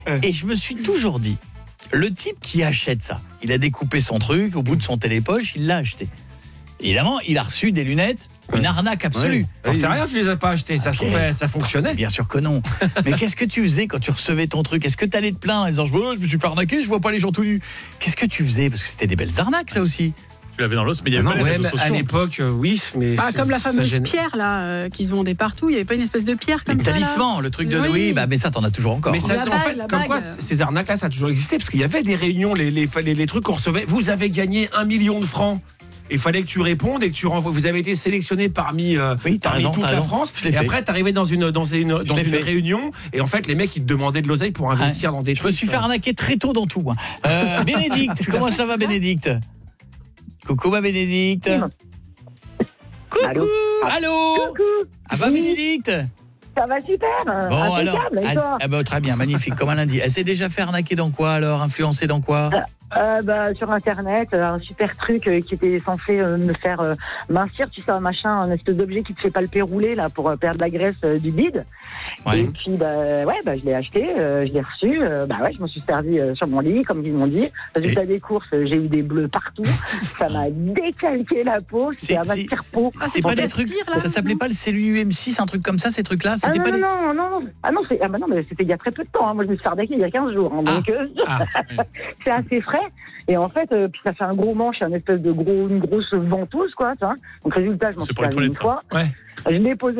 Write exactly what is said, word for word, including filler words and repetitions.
Euh. Et je me suis toujours dit, le type qui achète ça, il a découpé son truc au bout de son télépoche, il l'a acheté. Évidemment, il a reçu des lunettes, une arnaque absolue. Ouais. T'en sais rien, tu les as pas achetées, ça, Ok. fait, ça fonctionnait. Bien sûr que non. Mais qu'est-ce que tu faisais quand tu recevais ton truc? Est-ce que tu allais te plaindre en disant je, oh, je me suis fait arnaquer, je vois pas les gens tout nus? Qu'est-ce que tu faisais? Parce que c'était des belles arnaques, ça aussi. Tu l'avais dans l'os, mais il y avait Non, pas les ouais, réseaux mais à sociaux. l'époque, euh, oui, mais Bah, c'est- comme la ça fameuse gêne. pierre là euh, qui se vendait partout, il y avait pas une espèce de pierre Le comme ça là talisman, le truc de Oui. oui, bah mais ça t'en as toujours encore. Mais ça, La en bague, fait, la comme bague. quoi, ces arnaques-là, ça a toujours existé, parce qu'il y avait des réunions, les, les, les, les trucs qu'on recevait. Vous avez gagné un million de francs. Il fallait que tu répondes et que tu renvoies. Vous avez été sélectionné parmi, euh, Oui, t'as parmi raison, toute t'as la raison. France. Je l'ai Et fait. après, t'arrivais dans une, dans une, dans l'ai une fait. réunion. Et en fait, les mecs, ils te demandaient de l'oseille pour investir dans des Je trucs. me suis fait arnaquer très tôt dans tout. Moi. Euh, Bénédicte, comment ça va, Bénédicte? Coucou, ma Bénédicte. Coucou, Allô. allô. Coucou. Ah bah, Bénédicte. Ça va super. Bon, alors, Impeccable, et ah, toi ah bah, très bien, magnifique, comme un lundi. Elle s'est déjà fait arnaquer dans quoi alors? Influencer dans quoi? euh, bah, Sur Internet, euh, un super truc euh, qui était censé euh, me faire euh, mincir, tu sais, un machin, un espèce d'objet qui te fait palper-rouler là, pour euh, perdre la graisse euh, du bide. Ouais. Et puis, bah, ouais, bah, je l'ai acheté, euh, je l'ai reçu. Euh, bah ouais, je m'en suis servi euh, sur mon lit, comme ils m'ont dit. Résultat des courses, euh, j'ai eu des bleus partout. Ça m'a décalqué la peau. C'était un C'est- vampire-peau. Ah, c'est En pas fait, des trucs. pire, là, Ça s'appelait non pas le C L U M six, un truc comme ça, ces trucs-là? Ah C'était non, pas non, des. non, non, non, ah non, c'est, ah bah non, mais c'était il y a très peu de temps. Hein. Moi, je me suis fait arnaquer il y a quinze jours. Hein, donc, euh, Ah, c'est assez frais. Et en fait, euh, puis ça fait un gros manche, un espèce de gros, une grosse ventouse, quoi. Tu vois. Donc, résultat, je m'en C'est suis pour les servi une toilettes, ça. fois. ouais. Je l'ai posé